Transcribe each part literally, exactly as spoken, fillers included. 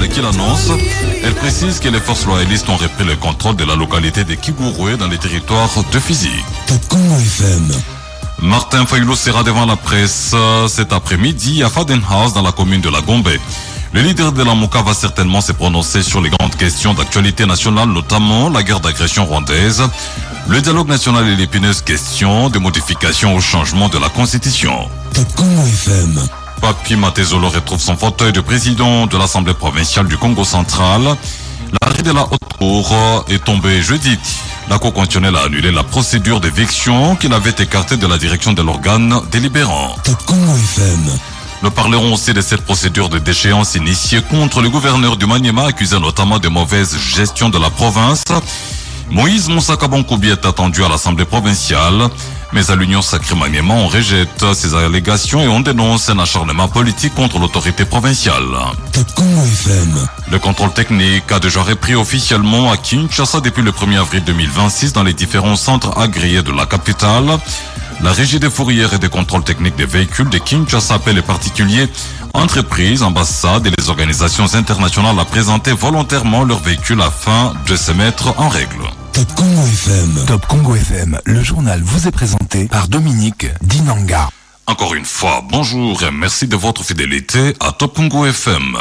nationale qui l'annonce. Elle précise que les forces loyalistes ont repris le contrôle de la localité de Kigouroué dans les territoires de Fizi. Top Congo F M. Martin Fayulu sera devant la presse cet après-midi à Fadenhouse dans la commune de la Gombe. Le leader de la Mouka va certainement se prononcer sur les grandes questions d'actualité nationale, notamment la guerre d'agression rwandaise, le dialogue national et l'épineuse question des modifications au changement de la Constitution. Top Congo F M. Papi Matezolo retrouve son fauteuil de président de l'Assemblée provinciale du Congo central. L'arrêt de la haute cour est tombé jeudi. La Cour constitutionnelle a annulé la procédure d'éviction qu'il avait écartée de la direction de l'organe délibérant. Top Congo F M. Nous parlerons aussi de cette procédure de déchéance initiée contre le gouverneur du Maniema, accusé notamment de mauvaise gestion de la province. Moïse Moussa Kabonkoubi est attendu à l'Assemblée provinciale, mais à l'Union Sacrée Maniema, on rejette ces allégations et on dénonce un acharnement politique contre l'autorité provinciale. Top Congo F M. Le contrôle technique a déjà repris officiellement à Kinshasa depuis le premier avril deux mille vingt-six dans les différents centres agréés de la capitale. La Régie des fourrières et des contrôles techniques des véhicules de Kinshasa appelle les particuliers, entreprises, ambassades et les organisations internationales à présenter volontairement leurs véhicules afin de se mettre en règle. Top Congo F M. Top Congo F M, le journal vous est présenté par Dominique Dinanga. Encore une fois, bonjour et merci de votre fidélité à Top Congo F M.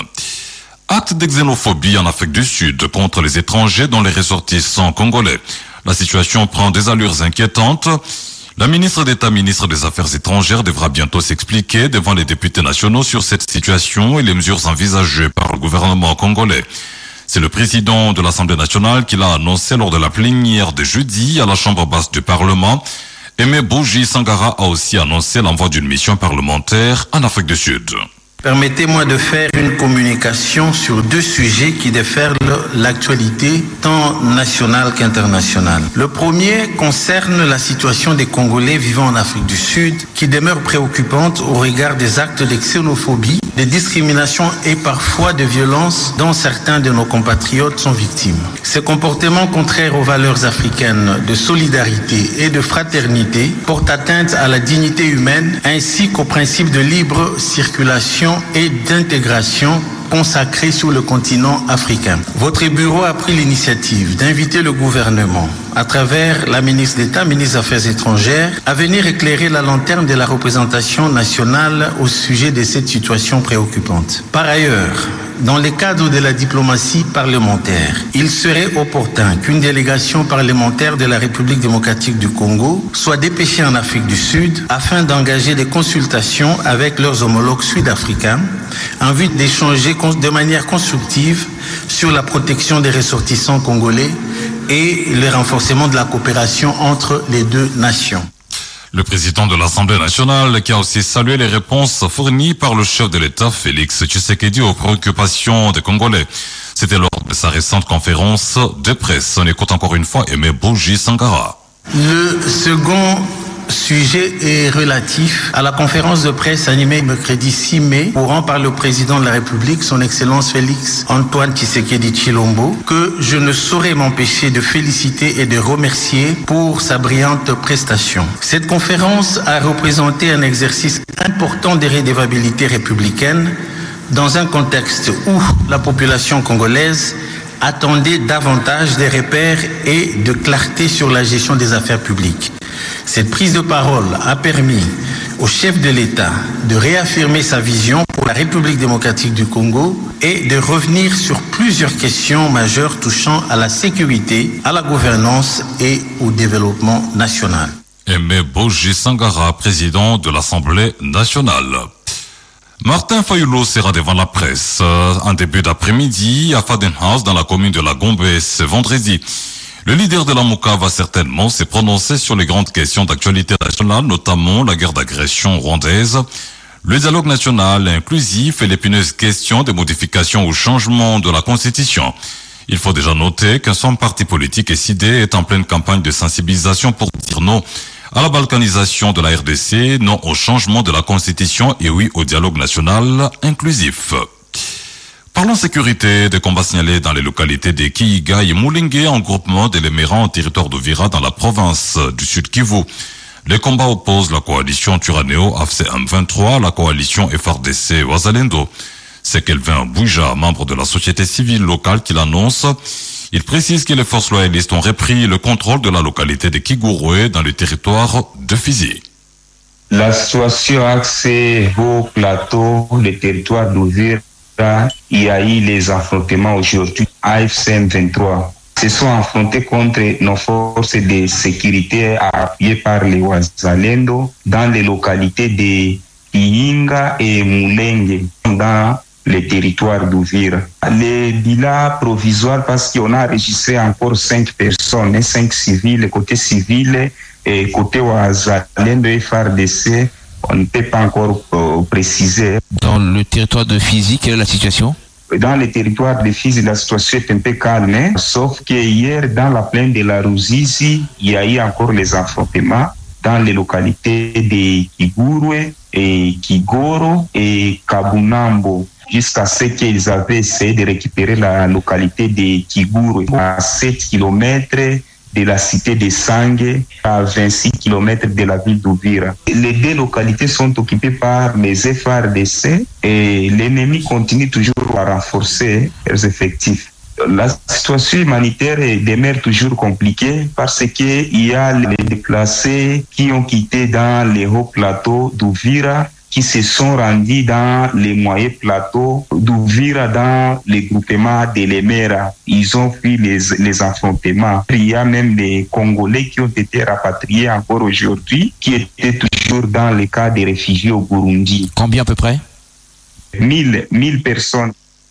Acte de xénophobie en Afrique du Sud contre les étrangers dont les ressortissants congolais. La situation prend des allures inquiétantes. La ministre d'État, ministre des Affaires étrangères, devra bientôt s'expliquer devant les députés nationaux sur cette situation et les mesures envisagées par le gouvernement congolais. C'est le président de l'Assemblée nationale qui l'a annoncé lors de la plénière de jeudi à la Chambre basse du Parlement. Aimé Bouji Sangara a aussi annoncé l'envoi d'une mission parlementaire en Afrique du Sud. Permettez-moi de faire une communication sur deux sujets qui déferlent l'actualité tant nationale qu'internationale. Le premier concerne la situation des Congolais vivant en Afrique du Sud qui demeure préoccupante au regard des actes de xénophobie, de discrimination et parfois de violence dont certains de nos compatriotes sont victimes. Ces comportements contraires aux valeurs africaines de solidarité et de fraternité portent atteinte à la dignité humaine ainsi qu'au principe de libre circulation et d'intégration consacré sur le continent africain. Votre bureau a pris l'initiative d'inviter le gouvernement, à travers la ministre d'État, ministre des Affaires étrangères, à venir éclairer la lanterne de la représentation nationale au sujet de cette situation préoccupante. Par ailleurs, dans le cadre de la diplomatie parlementaire, il serait opportun qu'une délégation parlementaire de la République démocratique du Congo soit dépêchée en Afrique du Sud afin d'engager des consultations avec leurs homologues sud-africains en vue d'échanger de manière constructive sur la protection des ressortissants congolais et le renforcement de la coopération entre les deux nations. Le président de l'Assemblée nationale qui a aussi salué les réponses fournies par le chef de l'État, Félix Tshisekedi, aux préoccupations des Congolais. C'était lors de sa récente conférence de presse. On écoute encore une fois Aimé Bouji Sangara. Le second sujet est relatif à la conférence de presse animée mercredi six mai, courant par le président de la République, son Excellence Félix Antoine Tshisekedi Tshilombo, que je ne saurais m'empêcher de féliciter et de remercier pour sa brillante prestation. Cette conférence a représenté un exercice important de redevabilité républicaine dans un contexte où la population congolaise attendait davantage de repères et de clarté sur la gestion des affaires publiques. Cette prise de parole a permis au chef de l'État de réaffirmer sa vision pour la République démocratique du Congo et de revenir sur plusieurs questions majeures touchant à la sécurité, à la gouvernance et au développement national. Aimé Bouji Sangara, président de l'Assemblée nationale. Martin Fayulu sera devant la presse en début d'après-midi à Fadenhouse dans la commune de la Gombe ce vendredi. Le leader de la Mouka va certainement se prononcer sur les grandes questions d'actualité nationale, notamment la guerre d'agression rwandaise, le dialogue national inclusif et l'épineuse question des modifications ou changements de la Constitution. Il faut déjà noter qu'un son parti politique S I D est en pleine campagne de sensibilisation pour dire non à la balkanisation de la R D C, non au changement de la Constitution et oui au dialogue national inclusif. Parlons sécurité, des combats signalés dans les localités de Kiiga et Moulingue en groupement de l'Émirat en territoire d'Uvira dans la province du Sud Kivu. Les combats opposent la coalition Turaneo A F C M vingt-trois à la coalition F R D C Wazalendo. C'est Kelvin Bouija, membre de la société civile locale, qui l'annonce. Il précise que les forces loyalistes ont repris le contrôle de la localité de Kigouroué dans le territoire de Fizi. La situation axée au plateau, le territoire d'Uvira, il y a eu les affrontements aujourd'hui. A F C M vingt-trois se sont affrontés contre nos forces de sécurité appuyées par les Wazalendo dans les localités de Iinga et Mulenge, dans le territoire d'Uvira. Les bilans provisoires, parce qu'on a enregistré encore cinq personnes, cinq civils, côté civil et côté Wazalendo et F A R D C, on ne peut pas encore euh, préciser. Dans le territoire de Fizi, quelle est la situation? Dans le territoire de Fizi, la situation est un peu calme, sauf que hier, dans la plaine de la Ruzizi, il y a eu encore les affrontements dans les localités de Kigouroué et Kigoro et Kabunambo, jusqu'à ce qu'ils avaient essayé de récupérer la localité de Kigouroué à sept kilomètres de la cité de Sangue, à vingt-six kilomètres de la ville d'Uvira. Les deux localités sont occupées par les F A R D C et l'ennemi continue toujours à renforcer leurs effectifs. La situation humanitaire demeure toujours compliquée parce qu'il y a les déplacés qui ont quitté dans les hauts plateaux d'Uvira, qui se sont rendus dans les moyens plateaux d'Uvira, dans les groupements de l'Emera. Ils ont fui les, les affrontements. Il y a même des Congolais qui ont été rapatriés encore aujourd'hui, qui étaient toujours dans les cas des réfugiés au Burundi. Combien à peu près? Mille, mille personnes.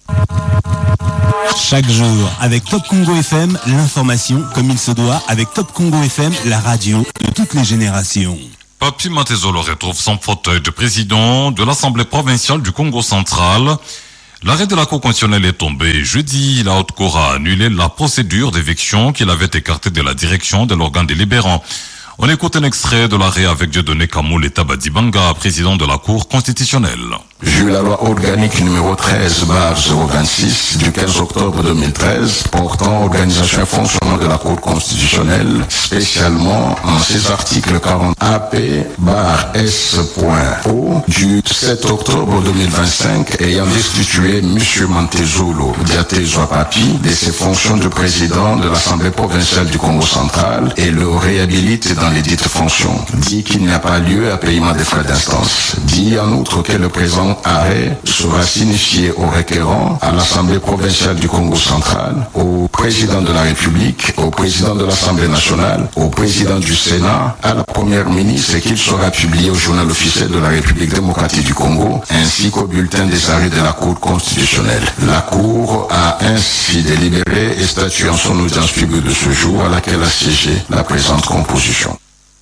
Chaque jour, avec Top Congo F M, l'information comme il se doit, avec Top Congo F M, la radio de toutes les générations. Papi Matezolo retrouve son fauteuil de président de l'Assemblée provinciale du Congo central. L'arrêt de la Cour constitutionnelle est tombé jeudi. La Haute Cour a annulé la procédure d'éviction qu'il avait écartée de la direction de l'organe délibérant. On écoute un extrait de l'arrêt avec Dieudonné Kamouleta Badibanga, président de la Cour constitutionnelle. Vu la loi organique numéro treize barre zéro vingt-six du quinze octobre deux mille treize portant organisation et fonctionnement de la Cour constitutionnelle, spécialement en ses articles quarante A P barre S point O du sept octobre deux mille vingt-cinq ayant destitué M. Mantezolo Diatezo Papi de ses fonctions de président de l'Assemblée provinciale du Congo central et le réhabilite dans les dites fonctions, dit qu'il n'y a pas lieu à paiement des frais d'instance, dit en outre que le présent arrêt sera signifié au requérant, à l'Assemblée provinciale du Congo central, au président de la République, au président de l'Assemblée nationale, au président du Sénat, à la première ministre et qu'il sera publié au journal officiel de la République démocratique du Congo, ainsi qu'au bulletin des arrêts de la Cour constitutionnelle. La Cour a ainsi délibéré et statué en son audience publique de ce jour à laquelle a siégé la présente composition.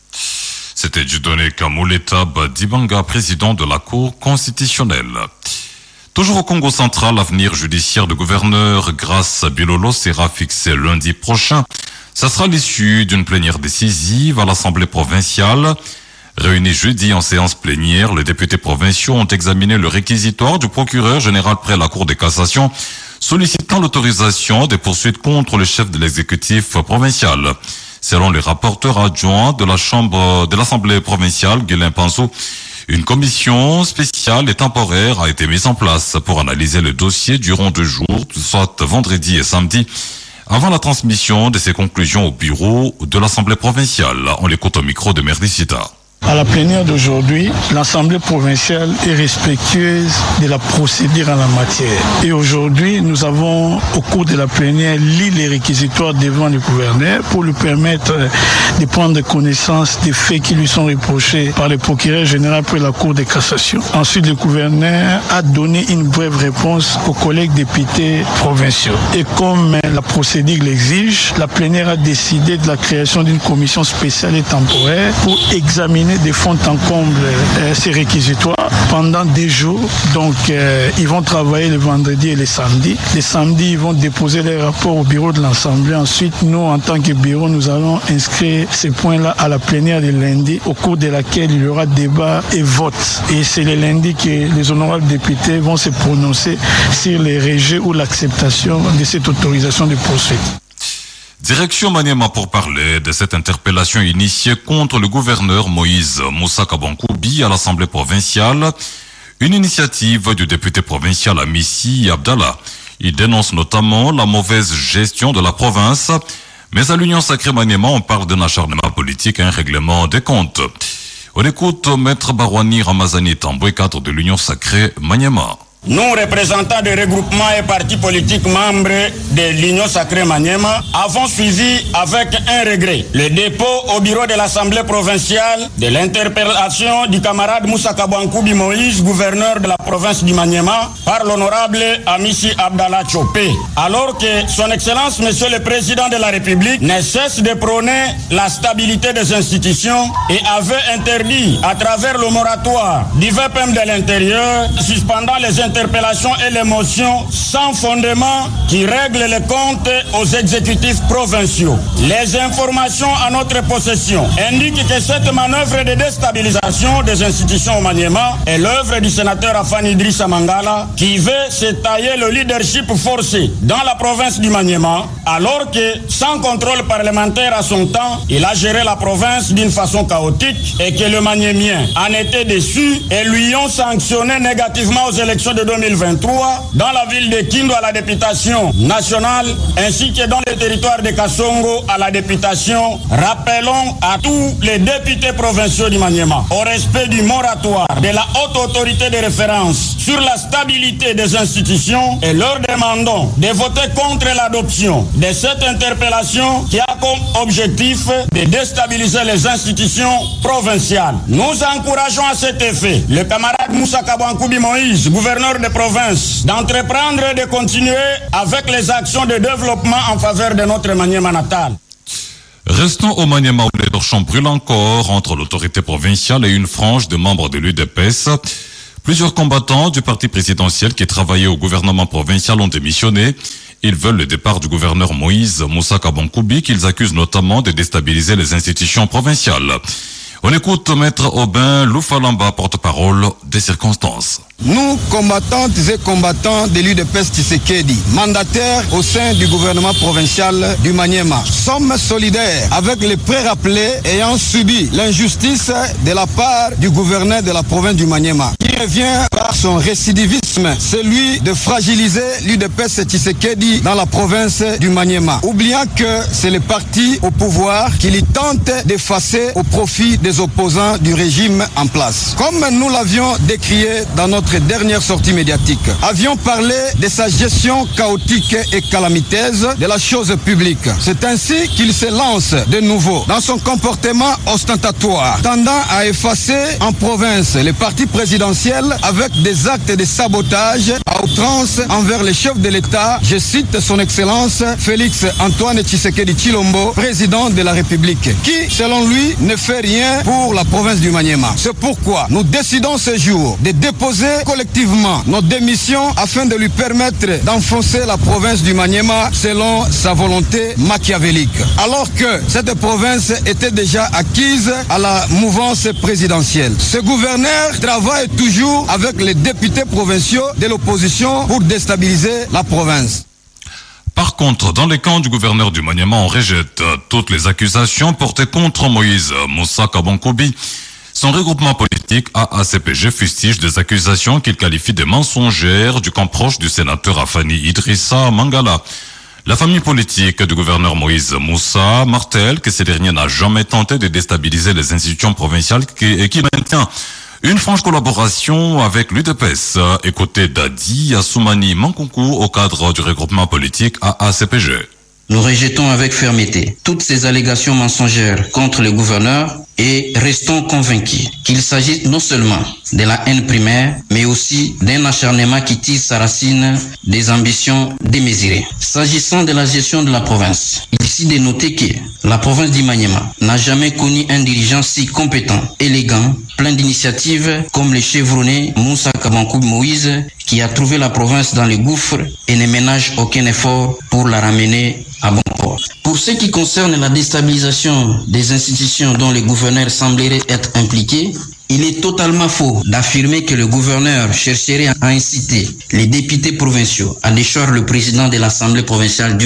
C'était Dieudonné Kamouleta Badibanga, président de la Cour constitutionnelle. Toujours au Congo central, l'avenir judiciaire du gouverneur Grace Bilolo sera fixé lundi prochain. Ça sera l'issue d'une plénière décisive à l'Assemblée provinciale. Réunis jeudi en séance plénière, les députés provinciaux ont examiné le réquisitoire du procureur général près la Cour de cassation, sollicitant l'autorisation des poursuites contre le chef de l'exécutif provincial. Selon les rapporteurs adjoints de la Chambre de l'Assemblée provinciale, Guilain Pansou, une commission spéciale et temporaire a été mise en place pour analyser le dossier durant deux jours, soit vendredi et samedi, avant la transmission de ses conclusions au bureau de l'Assemblée provinciale. On l'écoute au micro de Merdicita. À la plénière d'aujourd'hui, l'Assemblée provinciale est respectueuse de la procédure en la matière. Et aujourd'hui, nous avons, au cours de la plénière, lu les réquisitoires devant le gouverneur pour lui permettre de prendre connaissance des faits qui lui sont reprochés par le procureur général près la Cour de cassation. Ensuite, le gouverneur a donné une brève réponse aux collègues députés provinciaux. Et comme la procédure l'exige, la plénière a décidé de la création d'une commission spéciale et temporaire pour examiner de fond en comble euh, ces réquisitoires pendant des jours. Donc, euh, ils vont travailler le vendredi et le samedi. Le samedi, ils vont déposer les rapports au bureau de l'Assemblée. Ensuite, nous, en tant que bureau, nous allons inscrire ces points-là à la plénière de lundi, au cours de laquelle il y aura débat et vote. Et c'est le lundi que les honorables députés vont se prononcer sur les rejets ou l'acceptation de cette autorisation de poursuite. Direction Maniema pour parler de cette interpellation initiée contre le gouverneur Moïse Moussa Kabankoubi à l'Assemblée provinciale. Une initiative du député provincial Amissi Abdallah. Il dénonce notamment la mauvaise gestion de la province. Mais à l'Union Sacrée Maniema, on parle d'un acharnement politique et un règlement des comptes. On écoute Maître Barouani Ramazani Tamboué, cadre de l'Union Sacrée Maniema. Nous, représentants des regroupements et partis politiques membres de l'Union Sacrée Maniema, avons suivi avec un regret le dépôt au bureau de l'Assemblée provinciale de l'interpellation du camarade Moussa Kabouankoubi Moïse, gouverneur de la province du Maniema, par l'honorable Amissi Abdallah Chopé. Alors que son Excellence, Monsieur le Président de la République, ne cesse de prôner la stabilité des institutions et avait interdit, à travers le moratoire du V P M de l'intérieur, suspendant les interpellations et les motions sans fondement qui règlent les comptes aux exécutifs provinciaux. Les informations à notre possession indiquent que cette manœuvre de déstabilisation des institutions au Maniema est l'œuvre du sénateur Afan Idrissa Mangala qui veut se tailler le leadership forcé dans la province du Maniema alors que, sans contrôle parlementaire à son temps, il a géré la province d'une façon chaotique et que le Maniémien en était déçu et lui ont sanctionné négativement aux élections de deux mille vingt-trois dans la ville de Kindo à la députation nationale ainsi que dans le territoire de Kassongo à la députation. Rappelons à tous les députés provinciaux du Maniema au respect du moratoire de la haute autorité de référence sur la stabilité des institutions et leur demandons de voter contre l'adoption de cette interpellation qui a comme objectif de déstabiliser les institutions provinciales. Nous encourageons à cet effet le camarade Moussa Kabouankoubi Moïse, gouverneur de province, d'entreprendre et de continuer avec les actions de développement en faveur de notre Maniema natal. Restons au Maniema où les torchons brûlent encore entre l'autorité provinciale et une frange de membres de l'U D P S. Plusieurs combattants du parti présidentiel qui travaillaient au gouvernement provincial ont démissionné. Ils veulent le départ du gouverneur Moïse Moussa Kabouankoubi qu'ils accusent notamment de déstabiliser les institutions provinciales. On écoute Maître Aubin Loufalamba, porte-parole des circonstances. Nous, combattantes et combattants de l'U D P S Tshisekedi, mandataires au sein du gouvernement provincial du Maniema, sommes solidaires avec les pré-rappelés ayant subi l'injustice de la part du gouverneur de la province du Maniema, qui revient par son récidivisme, celui de fragiliser l'U D P S Tshisekedi dans la province du Maniema, oubliant que c'est le parti au pouvoir qui lui tente d'effacer au profit des opposants du régime en place. Comme nous l'avions décrié dans notre dernière sortie médiatique, avions parlé de sa gestion chaotique et calamiteuse de la chose publique. C'est ainsi qu'il se lance de nouveau dans son comportement ostentatoire, tendant à effacer en province les partis présidentiels avec des actes de sabotage à outrance envers les chefs de l'État, je cite son Excellence Félix Antoine Tshisekedi Tshilombo, président de la République, qui, selon lui, ne fait rien pour la province du Maniema. C'est pourquoi nous décidons ce jour de déposer collectivement nos démissions afin de lui permettre d'enfoncer la province du Maniema selon sa volonté machiavélique. Alors que cette province était déjà acquise à la mouvance présidentielle. Ce gouverneur travaille toujours avec les députés provinciaux de l'opposition pour déstabiliser la province. Par contre, dans les camps du gouverneur du Maniema, on rejette toutes les accusations portées contre Moïse Moussa Kabouankoubi. Son regroupement politique A A C P G fustige des accusations qu'il qualifie de mensongères du camp proche du sénateur Afani Idrissa Mangala. La famille politique du gouverneur Moïse Moussa martèle que ce dernier n'a jamais tenté de déstabiliser les institutions provinciales et qui maintient une franche collaboration avec l'U D P S. Écoutez Dadi Assoumani Mankunku au cadre du regroupement politique A A C P G. Nous rejetons avec fermeté toutes ces allégations mensongères contre le gouverneur et restons convaincus qu'il s'agit non seulement de la haine primaire, mais aussi d'un acharnement qui tire sa racine des ambitions démesurées. S'agissant de la gestion de la province, il est ici de noter que la province du Maniema n'a jamais connu un dirigeant si compétent, élégant, plein d'initiatives comme le chevronné Moussa Kabouankoubi Moïse, qui a trouvé la province dans le gouffre et ne ménage aucun effort pour la ramener à bon port. Pour ce qui concerne la déstabilisation des institutions dont le gouverneur semblerait être impliqué, il est totalement faux d'affirmer que le gouverneur chercherait à inciter les députés provinciaux à déchoir le président de l'Assemblée provinciale du Maniema.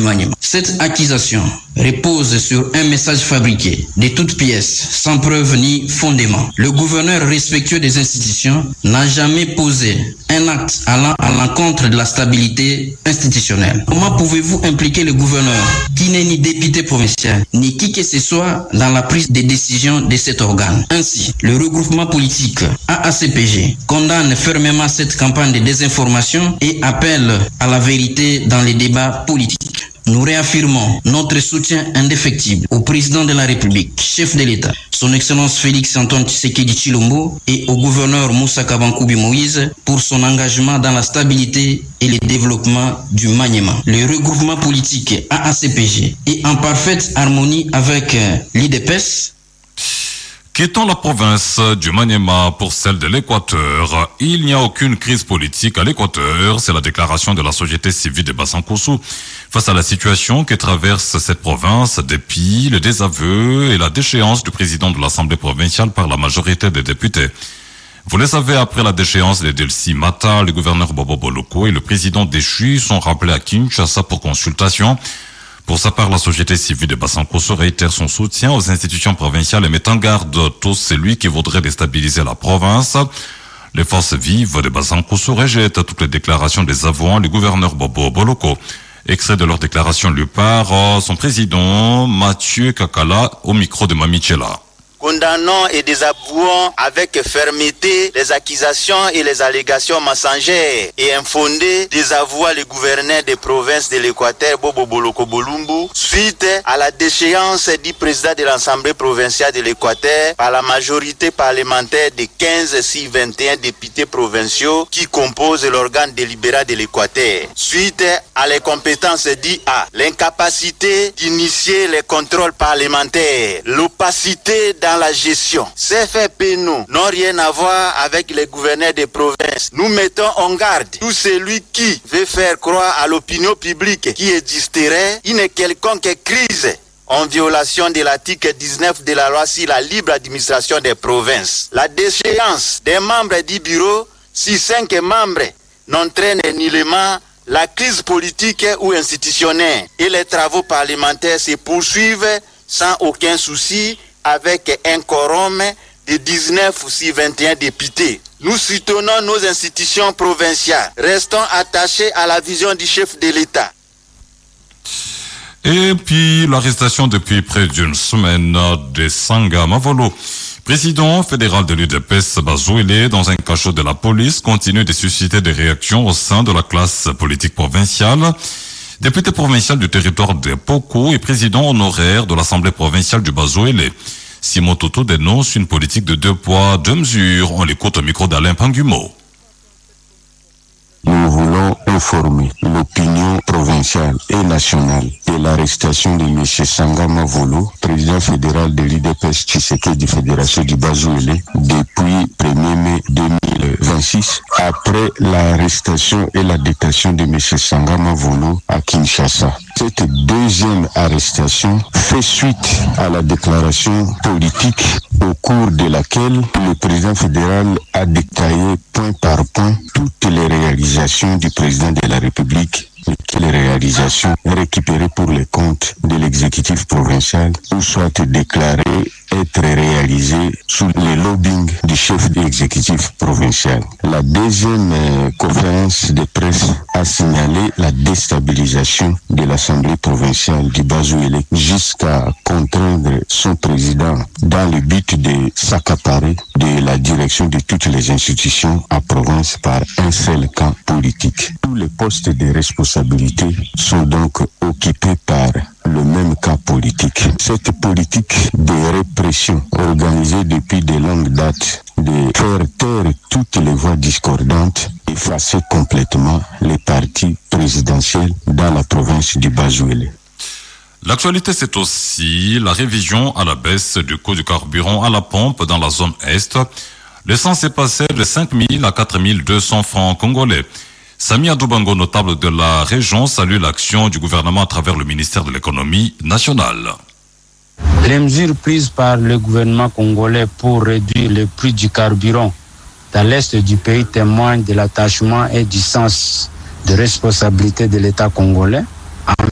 Cette accusation repose sur un message fabriqué de toutes pièces, sans preuve ni fondement. Le gouverneur respectueux des institutions n'a jamais posé un acte allant à l'encontre de la stabilité institutionnelle. Comment pouvez-vous impliquer le gouverneur, qui n'est ni député provincial, ni qui que ce soit dans la prise des décisions de cet organe? Ainsi, le regroupement politique A A C P G condamne fermement cette campagne de désinformation et appelle à la vérité dans les débats politiques. Nous réaffirmons notre soutien indéfectible au président de la République, chef de l'État, son Excellence Félix Antoine Tshisekedi Tshilombo, et au gouverneur Moussa Kabankubi Moïse pour son engagement dans la stabilité et le développement du Maniema. Le regroupement politique A A C P G est en parfaite harmonie avec l'I D P E S. Quittons la province du Maniema pour celle de l'Équateur. Il n'y a aucune crise politique à l'Équateur. C'est la déclaration de la société civile de Bassancossou face à la situation que traverse cette province depuis le désaveu et la déchéance du président de l'Assemblée provinciale par la majorité des députés. Vous le savez, après la déchéance de Delcy Mata, le gouverneur Bobo Boloko et le président déchu sont rappelés à Kinshasa pour consultation. Pour sa part, la société civile de Bassancossou réitère son soutien aux institutions provinciales et met en garde tout celui qui voudrait déstabiliser la province. Les forces vives de Bassancossou rejettent toutes les déclarations des avouants du gouverneur Bobo Boloko. Extrait de leur déclaration lu par son président Mathieu Kakala au micro de Mamichela. Condamnons et désavouons avec fermeté les accusations et les allégations mensongères et infondées désavouant le gouverneur des provinces de l'Équateur, Bobo Boloko Bolumbu, suite à la déchéance du président de l'Assemblée provinciale de l'Équateur par la majorité parlementaire de quinze sur vingt et un députés provinciaux qui composent l'organe délibérant de l'Équateur. Suite à les compétences d'I A, l'incapacité d'initier les contrôles parlementaires, l'opacité dans la gestion. Ces faits pénaux n'ont rien à voir avec les gouverneurs des provinces. Nous mettons en garde tout celui qui veut faire croire à l'opinion publique qu'il existerait une quelconque crise en violation de l'article dix-neuf de la loi sur la libre administration des provinces. La déchéance des membres du bureau, si cinq membres, n'entraîne nullement la crise politique ou institutionnelle et les travaux parlementaires se poursuivent sans aucun souci avec un quorum de dix-neuf sur vingt et un députés. Nous soutenons nos institutions provinciales. Restons attachés à la vision du chef de l'État. Et puis, l'arrestation depuis près d'une semaine de Sanga Mavolo, président fédéral de l'U D P E S Bazouele, dans un cachot de la police, continue de susciter des réactions au sein de la classe politique provinciale. Député provincial du territoire de Poko et président honoraire de l'Assemblée provinciale du Bazouele. Simon Toto dénonce une politique de deux poids, deux mesures. On l'écoute au micro d'Alain Pangumo. Nous voulons informer l'opinion provinciale et nationale de l'arrestation de M. Sanga Mavolo, président fédéral de l'U D P E S Tshisekedi Fédération du Bazouele, depuis premier mai deux mille vingt-six, après l'arrestation et la détention de M. Sanga Mavolo à Kinshasa. Cette deuxième arrestation fait suite à la déclaration politique au cours de laquelle le président fédéral a détaillé point par point toutes les réalisations du président de la République, et les réalisations récupérées pour les comptes de l'exécutif provincial ou soit déclarées être réalisées sous le lobbying du chef de l'exécutif provincial. La deuxième euh, conférence de presse a signalé la déstabilisation de l'Assemblée provinciale du Bazouele jusqu'à contraindre son président dans le but de s'accaparer de la direction de toutes les institutions en province par un seul camp politique. Tous les postes de responsabilité sont donc occupés par le même camp politique. Cette politique de répression organisée depuis de longues dates de faire taire toutes les voix discordantes, effacer complètement les partis présidentiels dans la province du Bazouele. L'actualité, c'est aussi la révision à la baisse du coût du carburant à la pompe dans la zone Est. L'essence est passée de cinq mille à quatre mille deux cents francs congolais. Samia Doubango, notable de la région, salue l'action du gouvernement à travers le ministère de l'économie nationale. Les mesures prises par le gouvernement congolais pour réduire le prix du carburant dans l'est du pays témoignent de l'attachement et du sens de responsabilité de l'État congolais en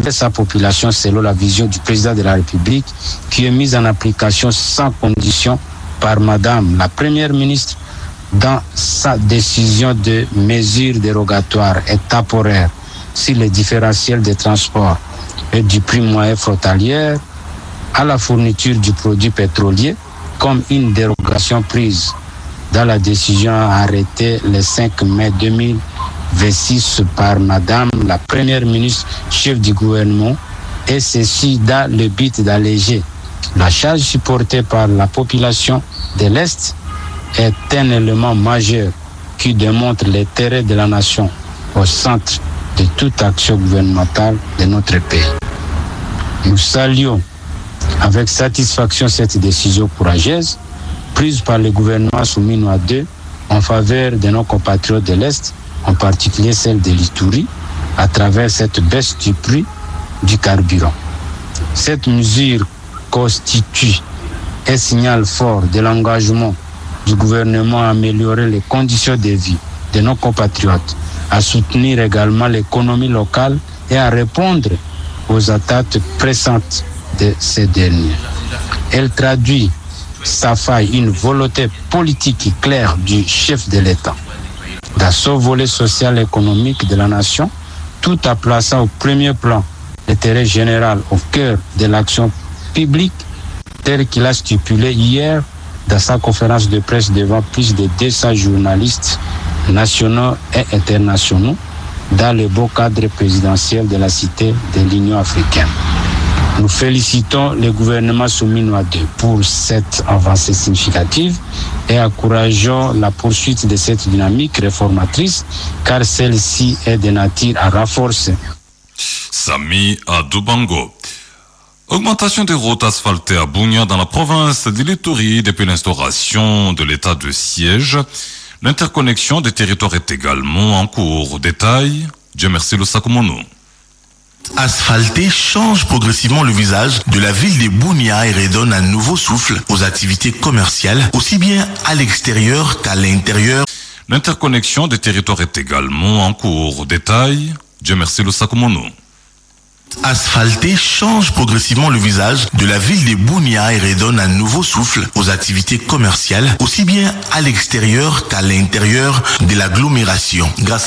préserver sa population selon la vision du président de la République qui est mise en application sans condition par Madame la Première ministre dans sa décision de mesures dérogatoires et temporaires sur les différentiels de transport et du prix moyen frontalier à la fourniture du produit pétrolier comme une dérogation prise dans la décision arrêtée le cinq mai deux mille vingt-six par Madame la Première ministre, chef du gouvernement, et ceci dans le but d'alléger la charge supportée par la population de l'Est est un élément majeur qui démontre l'intérêt de la nation au centre de toute action gouvernementale de notre pays. Nous saluons avec satisfaction cette décision courageuse prise par le gouvernement souminois deux en faveur de nos compatriotes de l'Est, en particulier celle de l'Ituri, à travers cette baisse du prix du carburant. Cette mesure constitue un signal fort de l'engagement du gouvernement à améliorer les conditions de vie de nos compatriotes, à soutenir également l'économie locale et à répondre aux attentes pressantes de ces derniers. Elle traduit sa faille une volonté politique claire du chef de l'État dans son volet social et économique de la nation, tout en plaçant au premier plan l'intérêt général au cœur de l'action publique, tel qu'il a stipulé hier dans sa conférence de presse devant plus de deux cents journalistes nationaux et internationaux dans le beau cadre présidentiel de la Cité de l'Union africaine. Nous félicitons le gouvernement souminois deux pour cette avancée significative et encourageons la poursuite de cette dynamique réformatrice car celle-ci est de nature à renforcer. Sami Adoubango. Augmentation des routes asphaltées à Bunia dans la province de l'Ituri depuis l'instauration de l'état de siège. L'interconnexion des territoires est également en cours. Détail, Dieu merci le Sakumono. Asphalter change progressivement le visage de la ville de Bunia et redonne un nouveau souffle aux activités commerciales, aussi bien à l'extérieur qu'à l'intérieur. L'interconnexion des territoires est également en cours. Détail, Dieu merci le Sakumono. Asphalter change progressivement le visage de la ville de Bunia et redonne un nouveau souffle aux activités commerciales, aussi bien à l'extérieur qu'à l'intérieur de l'agglomération. Grâce